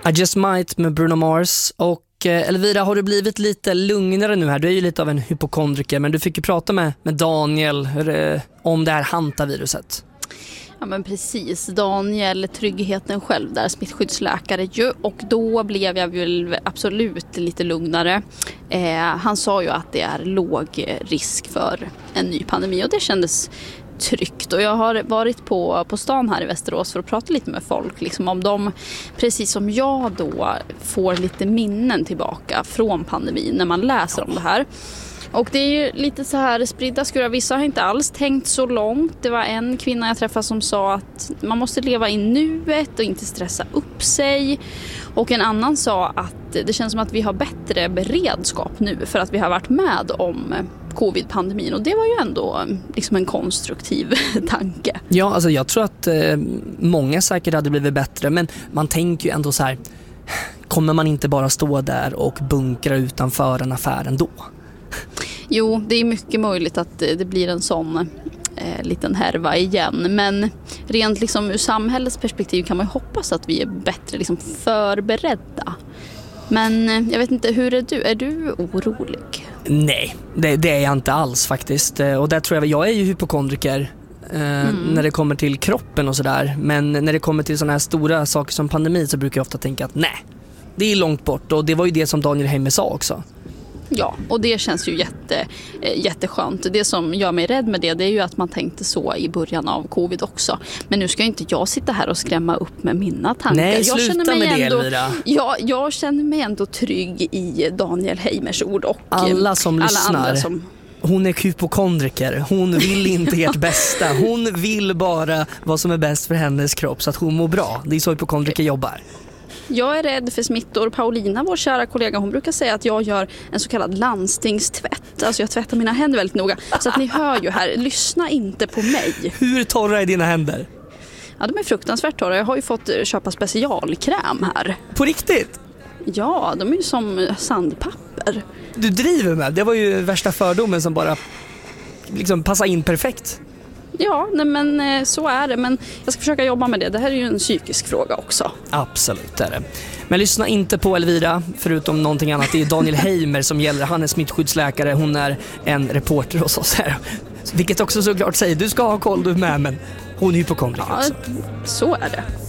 I Just Might med Bruno Mars. Och Elvira, har du blivit lite lugnare nu här? Du är ju lite av en hypokondriker, men du fick ju prata med Daniel om det här hantaviruset. Ja men precis, Daniel, tryggheten själv där, smittskyddsläkare ju, och då blev jag väl absolut lite lugnare. Han sa ju att det är låg risk för en ny pandemi och det kändes tryggt. Och jag har varit på stan här i Västerås för att prata lite med folk, liksom om de, precis som jag då, får lite minnen tillbaka från pandemin när man läser om det här. Och det är ju lite så här spridda skurar. Vissa har inte alls tänkt så långt. Det var en kvinna jag träffade som sa att man måste leva i nuet och inte stressa upp sig. Och en annan sa att det känns som att vi har bättre beredskap nu för att vi har varit med om covid-pandemin. Och det var ju ändå liksom en konstruktiv tanke. Ja, alltså jag tror att många säkert hade blivit bättre. Men man tänker ju ändå så här, kommer man inte bara stå där och bunkra utanför en affär ändå? Jo, det är mycket möjligt att det blir en sån liten härva igen. Men rent liksom ur samhällets perspektiv kan man ju hoppas att vi är bättre liksom förberedda. Men jag vet inte, hur är du? Är du orolig? Nej, det är jag inte alls faktiskt. Och där tror jag är ju hypokondriker när det kommer till kroppen och sådär. Men när det kommer till sådana här stora saker som pandemi så brukar jag ofta tänka att nej, det är långt bort. Och det var ju det som Daniel Heimer sa också. Ja, och det känns ju jätteskönt. Det som gör mig rädd med det är ju att man tänkte så i början av covid också. Men nu ska inte jag sitta här och skrämma upp med mina tankar. Nej, sluta med det, Elvira. Jag känner mig ändå trygg i Daniel Heimers ord och alla som lyssnar. Andra som... Hon är hypokondriker. Hon vill inte ert bästa. Hon vill bara vad som är bäst för hennes kropp så att hon mår bra. Det är så hypokondriker jobbar. Jag är rädd för smittor. Paulina, vår kära kollega, hon brukar säga att jag gör en så kallad landstingstvätt. Alltså jag tvättar mina händer väldigt noga. Så att ni hör ju här, lyssna inte på mig. Hur torra är dina händer? Ja, de är fruktansvärt torra. Jag har ju fått köpa specialkräm här. På riktigt? Ja, de är ju som sandpapper. Du driver med. Det var ju värsta fördomen som bara liksom passar in perfekt. Ja, nej men så är det. Men jag ska försöka jobba med det. Det här är ju en psykisk fråga också. Absolut är det. Men lyssna inte på Elvira, förutom någonting annat. Det är Daniel Heimer som gäller. Han är smittskyddsläkare. Hon är en reporter hos oss här. Vilket också såklart säger, du ska ha koll du med, men hon är hypokondriker också. Ja, så är det.